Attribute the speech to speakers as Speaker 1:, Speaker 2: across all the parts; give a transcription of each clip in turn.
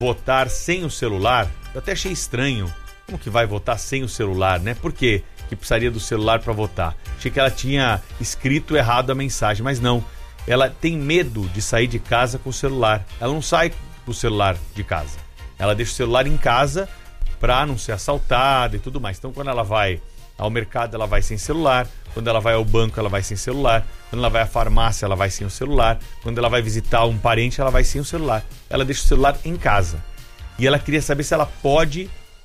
Speaker 1: votar sem o celular, eu até achei estranho. Como que vai votar sem o celular, né? Por quê que precisaria do celular para votar? Achei que ela tinha escrito errado a mensagem, mas não. Ela tem medo de sair de casa com o celular. Ela não sai com o celular de casa. Ela deixa o celular em casa para não ser assaltada e tudo mais. Então, quando ela vai ao mercado, ela vai sem celular. Quando ela vai ao banco, ela vai sem celular. Quando ela vai à farmácia, ela vai sem o celular. Quando ela vai visitar um parente, ela vai sem o celular. Ela deixa o celular em casa. E ela queria saber se ela pode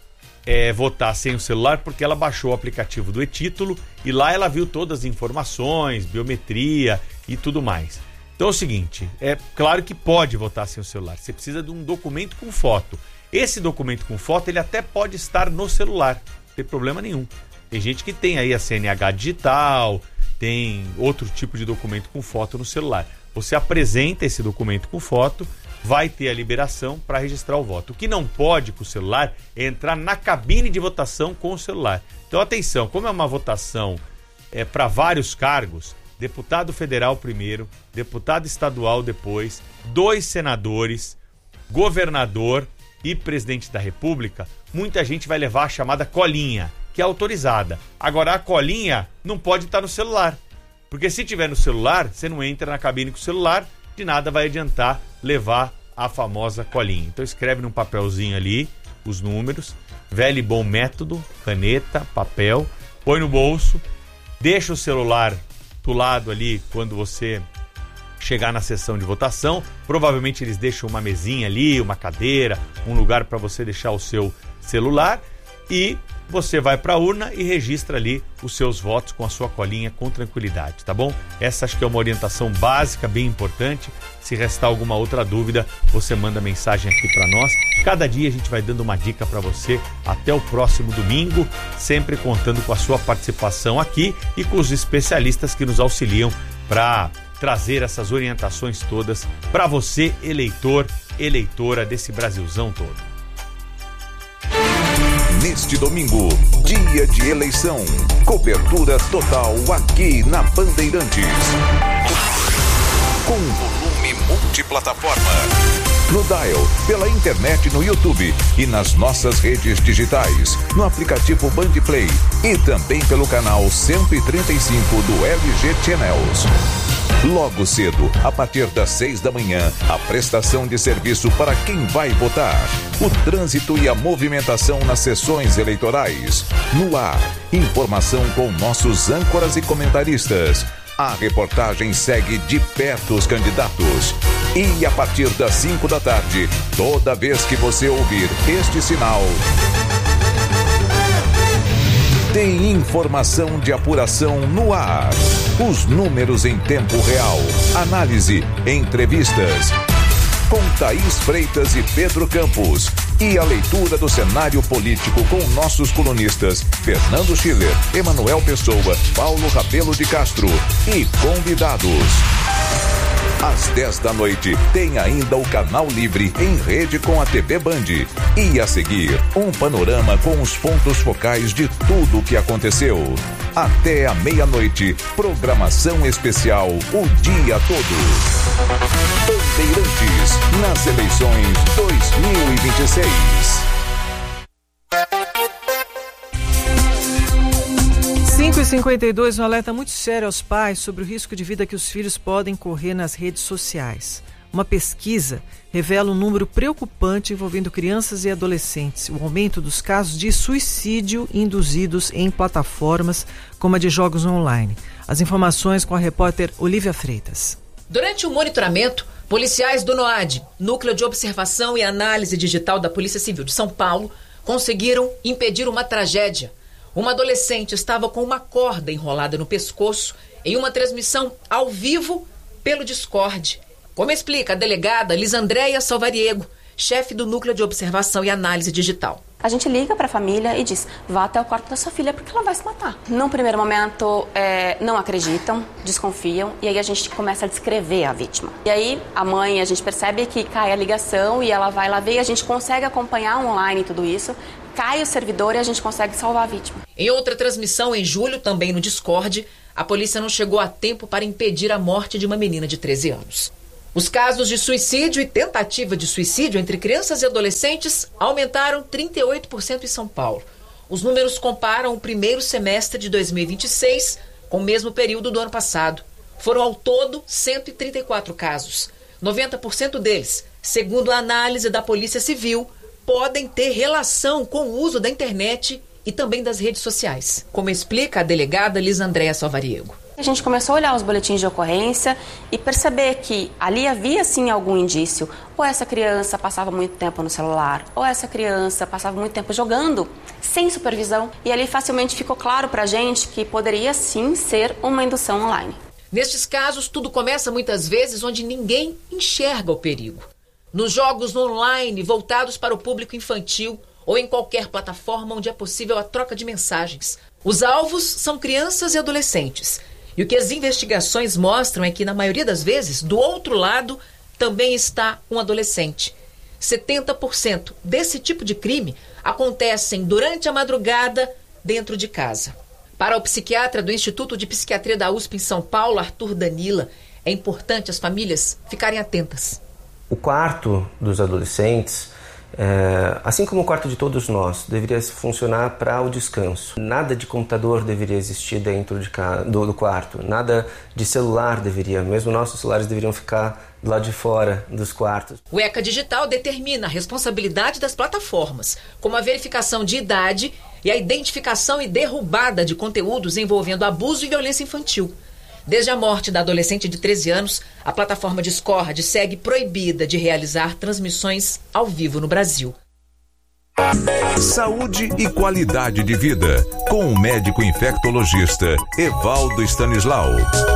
Speaker 1: votar sem o celular, porque ela baixou o aplicativo do e-Título e lá ela viu todas as informações, biometria e tudo mais. Então é o seguinte, é claro que pode votar sem o celular. Você precisa de um documento com foto. Esse documento com foto, ele até pode estar no celular, não tem problema nenhum. Tem gente que tem aí a CNH digital, tem outro tipo de documento com foto no celular. Você apresenta esse documento com foto, vai ter a liberação para registrar o voto. O que não pode com o celular é entrar na cabine de votação com o celular. Então atenção, como é uma votação para vários cargos, deputado federal primeiro, deputado estadual depois, 2 senadores, governador e presidente da República, muita gente vai levar a chamada colinha, que é autorizada. Agora a colinha não pode estar no celular, porque se tiver no celular, você não entra na cabine com o celular, de nada vai adiantar levar a famosa colinha. Então escreve num papelzinho ali os números, velho e bom método, caneta, papel, põe no bolso, deixa o celular do lado ali quando você chegar na sessão de votação. Provavelmente eles deixam uma mesinha ali, uma cadeira, um lugar para você deixar o seu celular e você vai para a urna e registra ali os seus votos com a sua colinha com tranquilidade, tá bom? Essa acho que é uma orientação básica, bem importante. Se restar alguma outra dúvida, você manda mensagem aqui para nós. Cada dia a gente vai dando uma dica para você. Até o próximo domingo, sempre contando com a sua participação aqui e com os especialistas que nos auxiliam para trazer essas orientações todas para você, eleitor, eleitora desse Brasilzão todo.
Speaker 2: Neste domingo, dia de eleição, cobertura total aqui na Bandeirantes. Com volume multiplataforma. No Dial, pela internet no YouTube e nas nossas redes digitais, no aplicativo Bandplay e também pelo canal 135 do LG Channels. Logo cedo, a partir das 6 da manhã, a prestação de serviço para quem vai votar. O trânsito e a movimentação nas sessões eleitorais. No ar, informação com nossos âncoras e comentaristas. A reportagem segue de perto os candidatos. E a partir das 5 da tarde, toda vez que você ouvir este sinal, tem informação de apuração no ar. Os números em tempo real. Análise, entrevistas. Com Thaís Freitas e Pedro Campos. E a leitura do cenário político com nossos colunistas Fernando Schiller, Emanuel Pessoa, Paulo Rabelo de Castro e convidados. Às 10 da noite, tem ainda o Canal Livre em rede com a TV Band. E a seguir, um panorama com os pontos focais de tudo o que aconteceu. Até a meia-noite, programação especial o dia todo. Bandeirantes, nas eleições 2026.
Speaker 3: 5h52, um alerta muito sério aos pais sobre o risco de vida que os filhos podem correr nas redes sociais. Uma pesquisa revela um número preocupante envolvendo crianças e adolescentes, o aumento dos casos de suicídio induzidos em plataformas como a de jogos online. As informações com a repórter Olívia Freitas.
Speaker 4: Durante o monitoramento, policiais do NOAD, Núcleo de Observação e Análise Digital da Polícia Civil de São Paulo, conseguiram impedir uma tragédia. Uma adolescente estava com uma corda enrolada no pescoço em uma transmissão ao vivo pelo Discord. Como explica a delegada Lisandréia Salvariego, chefe do Núcleo de Observação e Análise Digital.
Speaker 5: A gente liga para a família e diz, vá até o quarto da sua filha porque ela vai se matar. Num primeiro momento, não acreditam, desconfiam e aí a gente começa a descrever a vítima. E aí a mãe, a gente percebe que cai a ligação e ela vai lá ver e a gente consegue acompanhar online tudo isso. Cai o servidor e a gente consegue salvar a vítima.
Speaker 4: Em outra transmissão, em julho, também no Discord, a polícia não chegou a tempo para impedir a morte de uma menina de 13 anos. Os casos de suicídio e tentativa de suicídio entre crianças e adolescentes aumentaram 38% em São Paulo. Os números comparam o primeiro semestre de 2026 com o mesmo período do ano passado. Foram ao todo 134 casos. 90% deles, segundo a análise da Polícia Civil, podem ter relação com o uso da internet e também das redes sociais, como explica a delegada Lisandréia Salvariego.
Speaker 5: A gente começou a olhar os boletins de ocorrência e perceber que ali havia sim algum indício. Ou essa criança passava muito tempo no celular, ou essa criança passava muito tempo jogando sem supervisão. E ali facilmente ficou claro pra gente que poderia sim ser uma indução online.
Speaker 4: Nestes casos, tudo começa muitas vezes onde ninguém enxerga o perigo. Nos jogos online voltados para o público infantil ou em qualquer plataforma onde é possível a troca de mensagens. Os alvos são crianças e adolescentes. E o que as investigações mostram é que, na maioria das vezes, do outro lado também está um adolescente. 70% desse tipo de crime acontecem durante a madrugada dentro de casa. Para o psiquiatra do Instituto de Psiquiatria da USP em São Paulo, Arthur Danila, é importante as famílias ficarem atentas.
Speaker 6: O quarto dos adolescentes, assim como o quarto de todos nós, deveria funcionar para o descanso. Nada de computador deveria existir dentro do quarto, nada de celular deveria, mesmo nossos celulares deveriam ficar do lado de fora dos quartos.
Speaker 4: O ECA Digital determina a responsabilidade das plataformas, como a verificação de idade e a identificação e derrubada de conteúdos envolvendo abuso e violência infantil. Desde a morte da adolescente de 13 anos, a plataforma Discord segue proibida de realizar transmissões ao vivo no Brasil.
Speaker 2: Saúde e qualidade de vida, com o médico infectologista Evaldo Stanislau.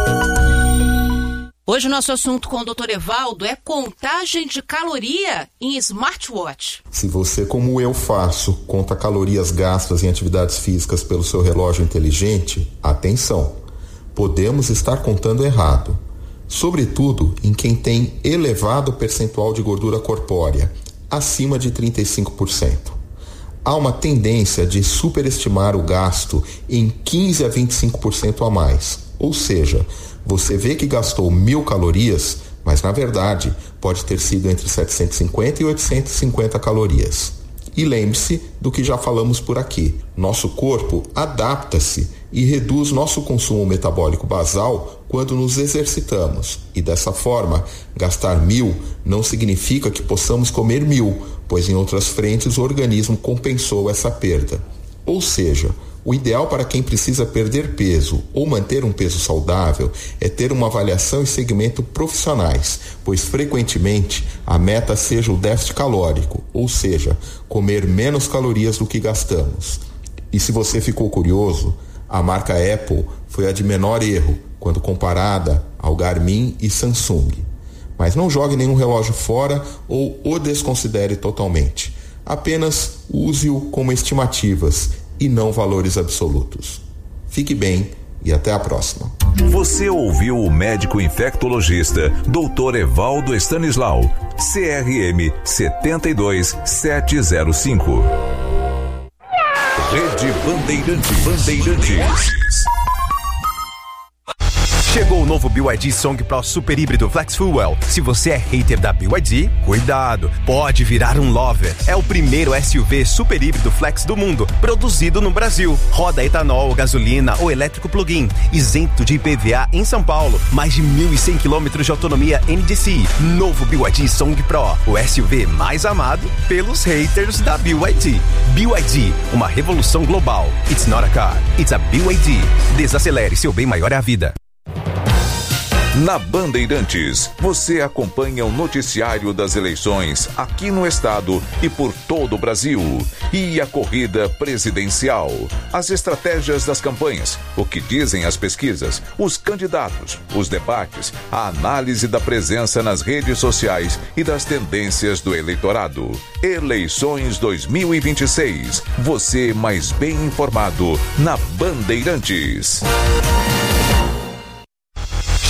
Speaker 7: Hoje o nosso assunto com o Dr. Evaldo é contagem de caloria em smartwatch.
Speaker 8: Se você, como eu faço, conta calorias gastas em atividades físicas pelo seu relógio inteligente, atenção! Podemos estar contando errado, sobretudo em quem tem elevado percentual de gordura corpórea, acima de 35%. Há uma tendência de superestimar o gasto em 15 a 25% a mais, ou seja, você vê que gastou 1.000 calorias, mas na verdade pode ter sido entre 750 e 850 calorias. E lembre-se do que já falamos por aqui, nosso corpo adapta-se e reduz nosso consumo metabólico basal quando nos exercitamos. E dessa forma, gastar 1.000 não significa que possamos comer 1.000, pois em outras frentes o organismo compensou essa perda. Ou seja, o ideal para quem precisa perder peso ou manter um peso saudável é ter uma avaliação e segmento profissionais, pois frequentemente a meta seja o déficit calórico, ou seja, comer menos calorias do que gastamos. E se você ficou curioso, a marca Apple foi a de menor erro quando comparada ao Garmin e Samsung. Mas não jogue nenhum relógio fora ou o desconsidere totalmente. Apenas use-o como estimativas e não valores absolutos. Fique bem e até a próxima.
Speaker 2: Você ouviu o médico infectologista Dr. Evaldo Stanislau, CRM 72705. Rede Bandeirantes.
Speaker 9: Chegou o novo BYD Song Pro Super Híbrido Flex Fuel. Se você é hater da BYD, cuidado, pode virar um lover. É o primeiro SUV super híbrido flex do mundo, produzido no Brasil. Roda etanol, gasolina ou elétrico plug-in, isento de IPVA em São Paulo. Mais de 1.100 km de autonomia NDCi. Novo BYD Song Pro, o SUV mais amado pelos haters da BYD. BYD, uma revolução global. It's not a car, it's a BYD. Desacelere, seu bem maior é a vida.
Speaker 2: Na Bandeirantes, você acompanha o noticiário das eleições aqui no estado e por todo o Brasil. E a corrida presidencial, as estratégias das campanhas, o que dizem as pesquisas, os candidatos, os debates, a análise da presença nas redes sociais e das tendências do eleitorado. Eleições 2026. Você mais bem informado na Bandeirantes.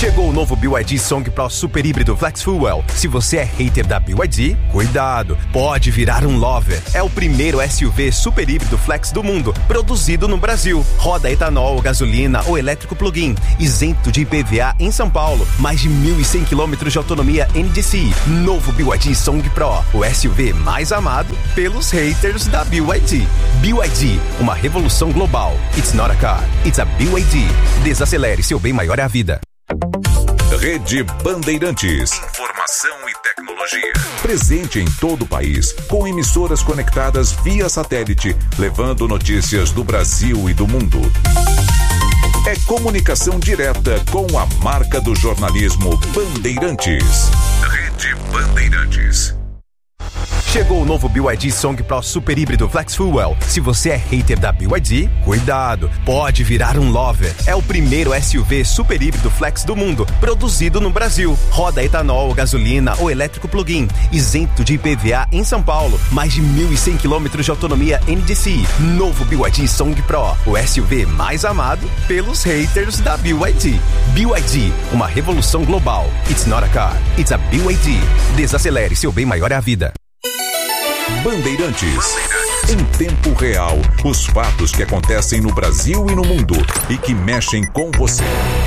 Speaker 9: Chegou o novo BYD Song Pro Super Híbrido Flex Fuel. Se você é hater da BYD, cuidado, pode virar um lover. É o primeiro SUV super híbrido flex do mundo, produzido no Brasil. Roda etanol, gasolina ou elétrico plug-in, isento de IPVA em São Paulo. Mais de 1.100 km de autonomia NDCi. Novo BYD Song Pro, o SUV mais amado pelos haters da BYD. BYD, uma revolução global. It's not a car, it's a BYD. Desacelere, seu bem maior é a vida.
Speaker 2: Rede Bandeirantes. Informação e tecnologia. Presente em todo o país, com emissoras conectadas via satélite, levando notícias do Brasil e do mundo. É comunicação direta com a marca do jornalismo Bandeirantes. Rede Bandeirantes.
Speaker 9: Chegou o novo BYD Song Pro Super Híbrido Flex Fuel. Se você é hater da BYD, cuidado, pode virar um lover. É o primeiro SUV super híbrido flex do mundo, produzido no Brasil. Roda etanol, gasolina ou elétrico plug-in, isento de IPVA em São Paulo. Mais de 1.100 km de autonomia NDCi. Novo BYD Song Pro, o SUV mais amado pelos haters da BYD. BYD, uma revolução global. It's not a car, it's a BYD. Desacelere, seu bem maior é a vida.
Speaker 2: Bandeirantes. Em tempo real, os fatos que acontecem no Brasil e no mundo e que mexem com você.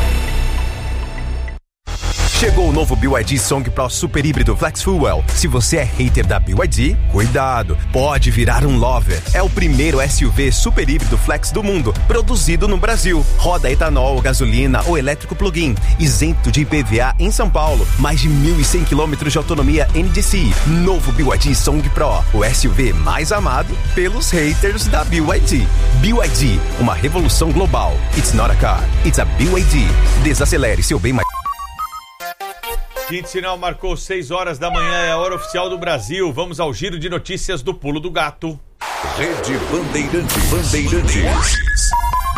Speaker 9: Chegou o novo BYD Song Pro Super Híbrido Flex Fuel. Se você é hater da BYD, cuidado, pode virar um lover. É o primeiro SUV super híbrido flex do mundo, produzido no Brasil. Roda etanol, gasolina ou elétrico plug-in, isento de IPVA em São Paulo. Mais de 1.100 km de autonomia NDCi. Novo BYD Song Pro, o SUV mais amado pelos haters da BYD. BYD, uma revolução global. It's not a car, it's a BYD. Desacelere, seu bem maior.
Speaker 1: Quinto sinal marcou 6 horas da manhã, é a hora oficial do Brasil. Vamos ao giro de notícias do Pulo do Gato.
Speaker 2: Rede Bandeirantes.